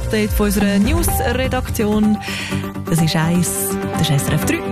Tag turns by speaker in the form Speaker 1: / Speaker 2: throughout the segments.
Speaker 1: Update von unserer News-Redaktion. Das ist eins, das ist SRF 3.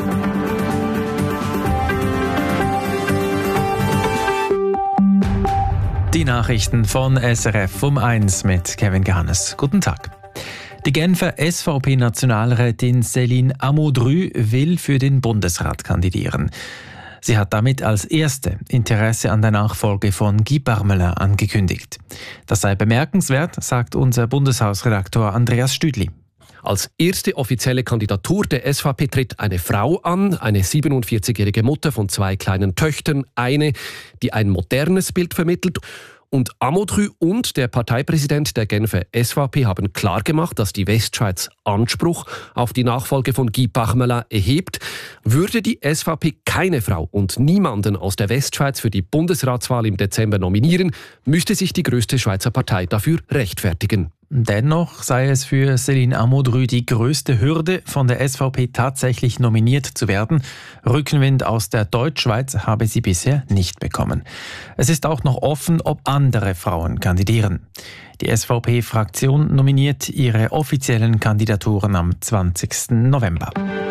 Speaker 2: Die Nachrichten von SRF um 1 mit Kevin Garnes. Guten Tag. Die Genfer SVP-Nationalrätin Céline Amodru will für den Bundesrat kandidieren. Sie hat damit als erste Interesse an der Nachfolge von Guy Parmelin angekündigt. Das sei bemerkenswert, sagt unser Bundeshausredaktor Andreas Stüdli.
Speaker 3: Als erste offizielle Kandidatur der SVP tritt eine Frau an, eine 47-jährige Mutter von 2 kleinen Töchtern, eine, die ein modernes Bild vermittelt. Und Amodru und der Parteipräsident der Genfer SVP haben klargemacht, dass die Westschweiz Anspruch auf die Nachfolge von Guy Parmelin erhebt. Würde die SVP keine Frau und niemanden aus der Westschweiz für die Bundesratswahl im Dezember nominieren, müsste sich die grösste Schweizer Partei dafür rechtfertigen.
Speaker 2: Dennoch sei es für Céline Amodru die grösste Hürde, von der SVP tatsächlich nominiert zu werden. Rückenwind aus der Deutschschweiz habe sie bisher nicht bekommen. Es ist auch noch offen, ob andere Frauen kandidieren. Die SVP-Fraktion nominiert ihre offiziellen Kandidaturen am 20. November.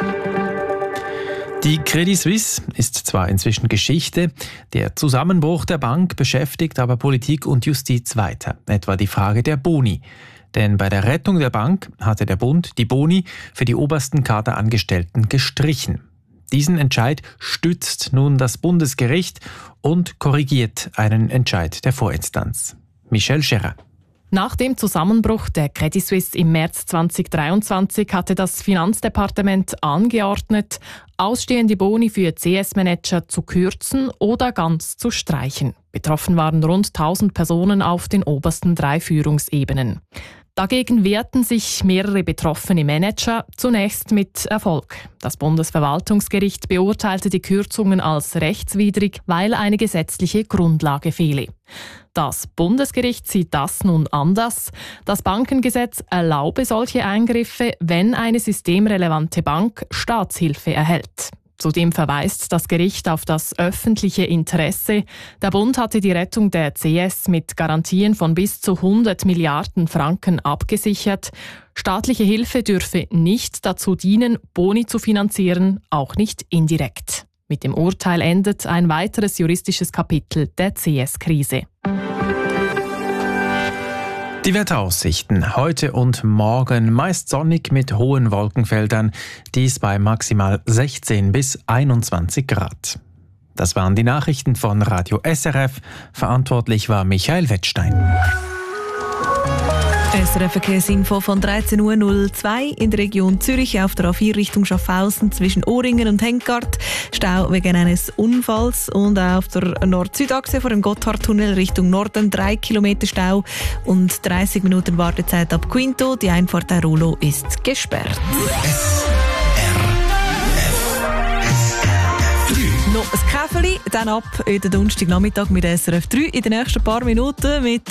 Speaker 2: Die Credit Suisse ist zwar inzwischen Geschichte, der Zusammenbruch der Bank beschäftigt aber Politik und Justiz weiter, etwa die Frage der Boni. Denn bei der Rettung der Bank hatte der Bund die Boni für die obersten Kaderangestellten gestrichen. Diesen Entscheid stützt nun das Bundesgericht und korrigiert einen Entscheid der Vorinstanz. Michelle Scherer.
Speaker 4: Nach dem Zusammenbruch der Credit Suisse im März 2023 hatte das Finanzdepartement angeordnet, ausstehende Boni für CS-Manager zu kürzen oder ganz zu streichen. Betroffen waren rund 1000 Personen auf den obersten 3 Führungsebenen. Dagegen wehrten sich mehrere betroffene Manager, zunächst mit Erfolg. Das Bundesverwaltungsgericht beurteilte die Kürzungen als rechtswidrig, weil eine gesetzliche Grundlage fehle. Das Bundesgericht sieht das nun anders. Das Bankengesetz erlaube solche Eingriffe, wenn eine systemrelevante Bank Staatshilfe erhält. Zudem verweist das Gericht auf das öffentliche Interesse. Der Bund hatte die Rettung der CS mit Garantien von bis zu 100 Milliarden Franken abgesichert. Staatliche Hilfe dürfe nicht dazu dienen, Boni zu finanzieren, auch nicht indirekt. Mit dem Urteil endet ein weiteres juristisches Kapitel der CS-Krise.
Speaker 2: Die Wetteraussichten heute und morgen meist sonnig mit hohen Wolkenfeldern, dies bei maximal 16 bis 21 Grad. Das waren die Nachrichten von Radio SRF. Verantwortlich war Michael Wettstein.
Speaker 1: SRF-Verkehrsinfo von 13.02 Uhr in der Region Zürich auf der A4 Richtung Schaffhausen zwischen Ohringen und Henkart. Stau wegen eines Unfalls und auf der Nord-Süd-Achse vor dem Gotthardtunnel Richtung Norden 3 Kilometer Stau und 30 Minuten Wartezeit ab Quinto. Die Einfahrt der Rolo ist gesperrt. Noch ein Käferli, dann ab in den Donnerstagnachmittag mit SRF 3 in den nächsten paar Minuten mit